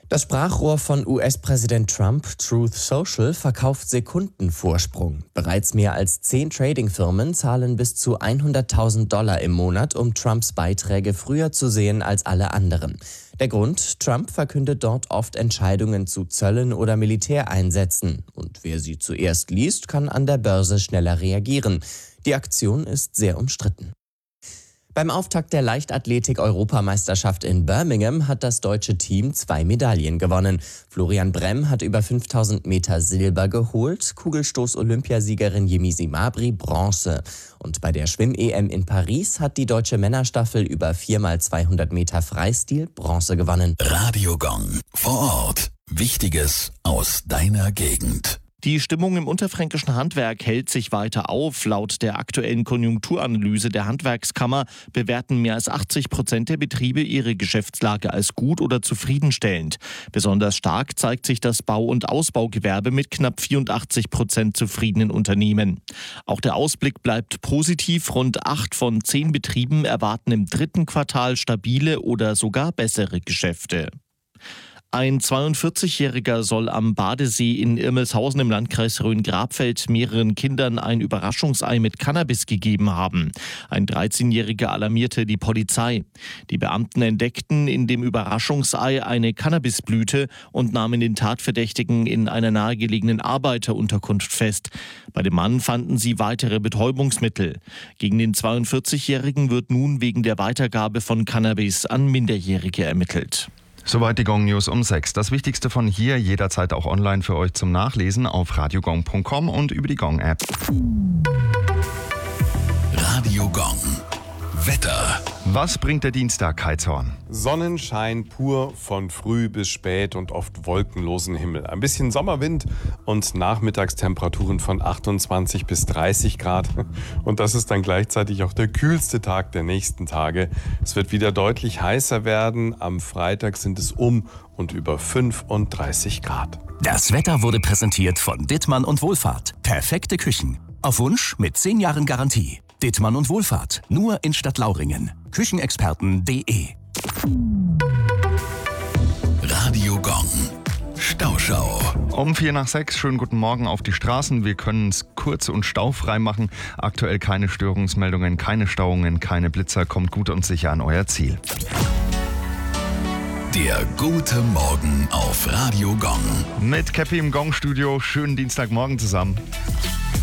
Das Sprachrohr von US-Präsident Trump, Truth Social, verkauft Sekundenvorsprung. Bereits mehr als 10 Trading-Firmen zahlen bis zu $100.000 im Monat, um Trumps Beiträge früher zu sehen als alle anderen. Der Grund: Trump verkündet dort oft Entscheidungen zu Zöllen oder Militäreinsätzen. Und wer sie zuerst liest, kann an der Börse schneller reagieren. Die Aktion ist sehr umstritten. Beim Auftakt der Leichtathletik-Europameisterschaft in Birmingham hat das deutsche Team 2 Medaillen gewonnen. Florian Bremm hat über 5000 Meter Silber geholt, Kugelstoß-Olympiasiegerin Yemisi Mabry Bronze. Und bei der Schwimm-EM in Paris hat die deutsche Männerstaffel über 4x200 Meter Freistil Bronze gewonnen. Radio Gong. Vor Ort. Wichtiges aus deiner Gegend. Die Stimmung im unterfränkischen Handwerk hält sich weiter auf. Laut der aktuellen Konjunkturanalyse der Handwerkskammer bewerten mehr als 80% der Betriebe ihre Geschäftslage als gut oder zufriedenstellend. Besonders stark zeigt sich das Bau- und Ausbaugewerbe mit knapp 84% zufriedenen Unternehmen. Auch der Ausblick bleibt positiv. Rund 8 von 10 Betrieben erwarten im 3. Quartal stabile oder sogar bessere Geschäfte. Ein 42-Jähriger soll am Badesee in Irmelshausen im Landkreis Rhön-Grabfeld mehreren Kindern ein Überraschungsei mit Cannabis gegeben haben. Ein 13-Jähriger alarmierte die Polizei. Die Beamten entdeckten in dem Überraschungsei eine Cannabisblüte und nahmen den Tatverdächtigen in einer nahegelegenen Arbeiterunterkunft fest. Bei dem Mann fanden sie weitere Betäubungsmittel. Gegen den 42-Jährigen wird nun wegen der Weitergabe von Cannabis an Minderjährige ermittelt. Soweit die Gong News um 6. Das Wichtigste von hier jederzeit auch online für euch zum Nachlesen auf radiogong.com und über die Gong App. Radio Gong. Wetter. Was bringt der Dienstag, Heizhorn? Sonnenschein pur von früh bis spät und oft wolkenlosen Himmel. Ein bisschen Sommerwind und Nachmittagstemperaturen von 28 bis 30 Grad. Und das ist dann gleichzeitig auch der kühlste Tag der nächsten Tage. Es wird wieder deutlich heißer werden. Am Freitag sind es um und über 35 Grad. Das Wetter wurde präsentiert von Dittmann und Wohlfahrt. Perfekte Küchen. Auf Wunsch mit 10 Jahren Garantie. Dittmann und Wohlfahrt. Nur in Stadtlauringen. Küchenexperten.de. Radio Gong. Stauschau. Um 5:45, schönen guten Morgen auf die Straßen. Wir können es kurz und staufrei machen. Aktuell keine Störungsmeldungen, keine Stauungen, keine Blitzer. Kommt gut und sicher an euer Ziel. Der gute Morgen auf Radio Gong. Mit Käppi im Gong-Studio. Schönen Dienstagmorgen zusammen.